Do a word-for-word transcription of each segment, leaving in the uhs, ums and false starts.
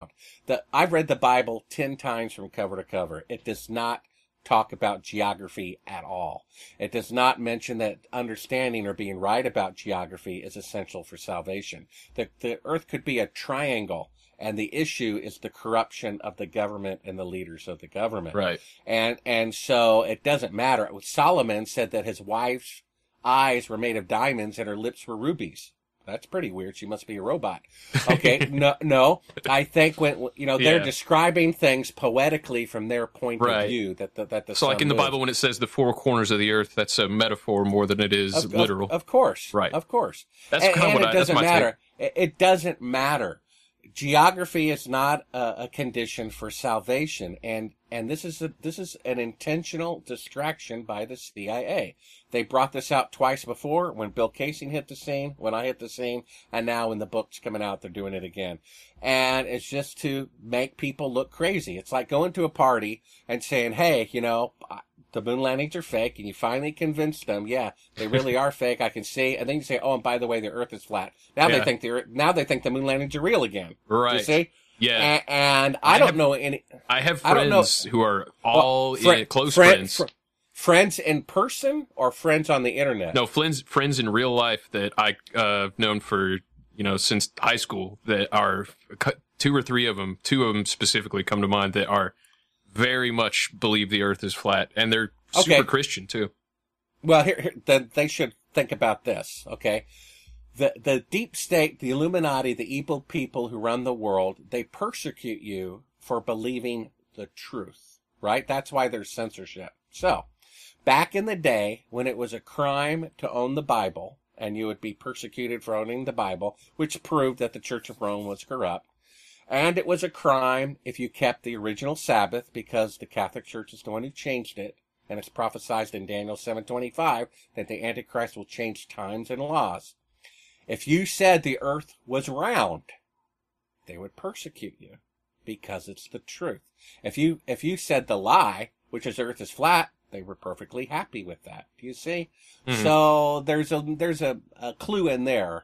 around. The, I've read the Bible ten times from cover to cover. It does not talk about geography at all. It does not mention that understanding or being right about geography is essential for salvation. The, the earth could be a triangle, and the issue is the corruption of the government and the leaders of the government. Right. And, and so it doesn't matter. Solomon said that his wife's eyes were made of diamonds and her lips were rubies. That's pretty weird. She must be a robot. Okay. no, no. I think when, you know, they're Yeah. describing things poetically from their point Right. of view. That the, that the So like in the moves. Bible, when it says the four corners of the earth, that's a metaphor more than it is Of, literal. Of, of course. Right. Of course. That's and, kind of and what it I, that's doesn't my matter. take. It, it doesn't matter. Geography is not a, a condition for salvation, and and this is a, this is an intentional distraction by the C I A. They brought this out twice before, when Bill Casey hit the scene, when I hit the scene, and now when the book's coming out, they're doing it again. And it's just to make people look crazy. It's like going to a party and saying, "Hey, you know, the moon landings are fake," and you finally convince them, yeah, they really are fake. I can see. And then you say, "Oh, and by the way, the Earth is flat." Now Yeah. they think the now they think the moon landings are real again. Right. You see? Yeah. A- and I, I don't have- know any. I have I don't know- friends who are all Well, fri- in, close fri- friends. fri- friends in person or friends on the internet? No, friends friends in real life that I uh known for, you know, since high school, that are two or three of them, two of them specifically come to mind, that are very much believe the earth is flat, and they're super Okay. Christian too. Well, here, here then they should think about this, okay? The the deep state, the Illuminati, the evil people who run the world, they persecute you for believing the truth, right? That's why there's censorship. So, back in the day when it was a crime to own the Bible, and you would be persecuted for owning the Bible, which proved that the Church of Rome was corrupt, and it was a crime if you kept the original Sabbath, because the Catholic Church is the one who changed it, and it's prophesied in Daniel seven twenty-five that the Antichrist will change times and laws. If you said the earth was round, they would persecute you because it's the truth. If you if you said the lie, which is earth is flat, they were perfectly happy with that. Do you see? Mhm. So there's a there's a, a clue in there.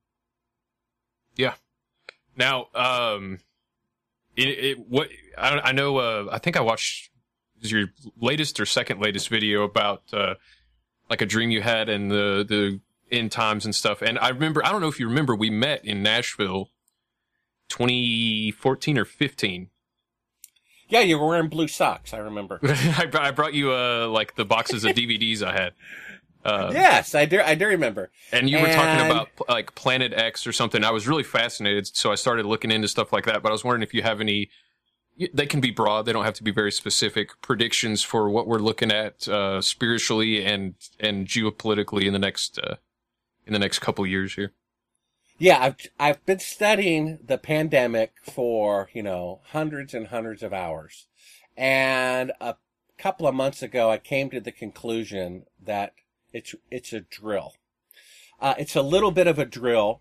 Yeah. Now, um, it, it what I, I know. Uh, I think I watched your latest or second latest video about uh, like a dream you had and the the end times and stuff. And I remember, I don't know if you remember, we met in Nashville, twenty fourteen or fifteen. Yeah, you were wearing blue socks. I remember. I, br- I brought you uh like the boxes of D V Ds I had. Uh, Yes, I do. I do remember. And you were talking And- about like Planet X or something. I was really fascinated, so I started looking into stuff like that. But I was wondering if you have any. They can be broad. They don't have to be very specific predictions for what we're looking at uh, spiritually and and geopolitically in the next uh, in the next couple years here. Yeah, I've I've been studying the pandemic for, you know, hundreds and hundreds of hours. And a couple of months ago I came to the conclusion that it's it's a drill. Uh it's a little bit of a drill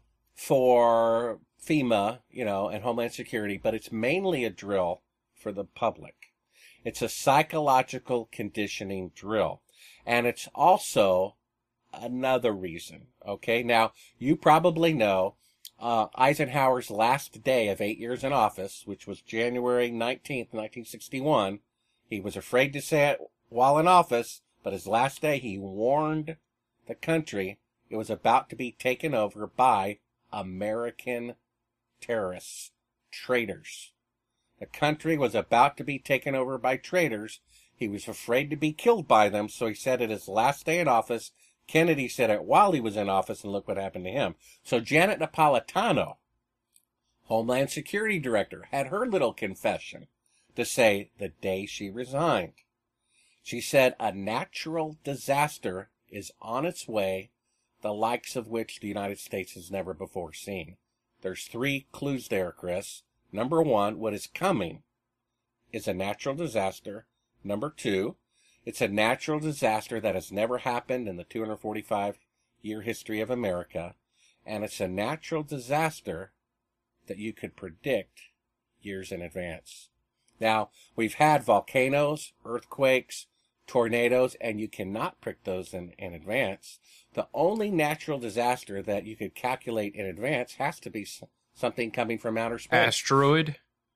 for FEMA, you know, and Homeland Security, but it's mainly a drill for the public. It's a psychological conditioning drill. And it's also another reason. Okay. Now, you probably know, uh, Eisenhower's last day of eight years in office, which was January nineteenth, nineteen sixty-one. He was afraid to say it while in office, but his last day, he warned the country it was about to be taken over by American terrorists, traitors. The country was about to be taken over by traitors. He was afraid to be killed by them, so he said it his last day in office. Kennedy said it while he was in office, and look what happened to him. So Janet Napolitano, Homeland Security Director, had her little confession to say the day she resigned. She said a natural disaster is on its way, the likes of which the United States has never before seen. There's three clues there, Chris. Number one, what is coming is a natural disaster. Number two, it's a natural disaster that has never happened in the two hundred forty-five year history of America. And it's a natural disaster that you could predict years in advance. Now, we've had volcanoes, earthquakes, tornadoes, and you cannot predict those in, in advance. The only natural disaster that you could calculate in advance has to be something coming from outer space. Asteroid?